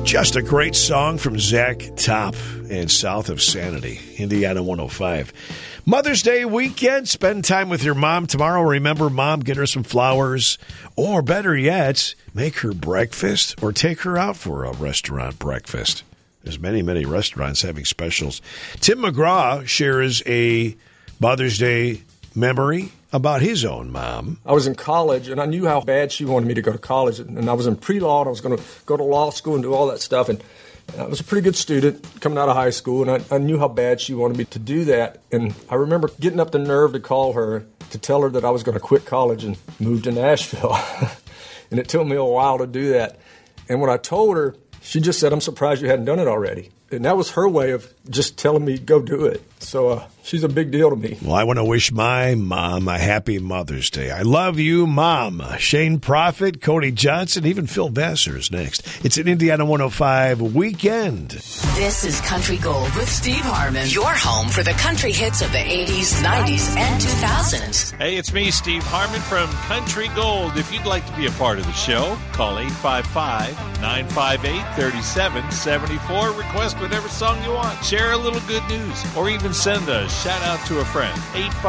Just a great song from Zach Top and South of Sanity, Indiana 105. Mother's Day weekend, spend time with your mom tomorrow. Remember, Mom, get her some flowers, or better yet, make her breakfast or take her out for a restaurant breakfast. There's many, many restaurants having specials. Tim McGraw shares a Mother's Day memory about his own mom. I was in college, and I knew how bad she wanted me to go to college. And I was in pre-law, and I was going to go to law school and do all that stuff. And I was a pretty good student coming out of high school, and I knew how bad she wanted me to do that. And I remember getting up the nerve to call her to tell her that I was going to quit college and move to Nashville. And it took me a while to do that. And when I told her, she just said, "I'm surprised you hadn't done it already." And that was her way of just telling me, go do it. So she's a big deal to me. Well, I want to wish my mom a happy Mother's Day. I love you, Mom. Shane Prophet, Cody Johnson, even Phil Vassar is next. It's an Indiana 105 weekend. This is Country Gold with Steve Harmon. Your home for the country hits of the 80s, 90s, and 2000s. Hey, it's me, Steve Harmon from Country Gold. If you'd like to be a part of the show, call 855-958-3774. Request whatever song you want. Share a little good news, or even send a shout-out to a friend.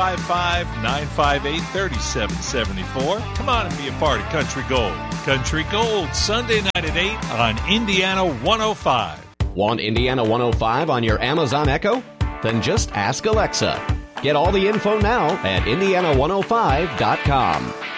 855-958-3774. Come on and be a part of Country Gold. Country Gold, Sunday night at 8 on Indiana 105. Want Indiana 105 on your Amazon Echo? Then just ask Alexa. Get all the info now at Indiana105.com.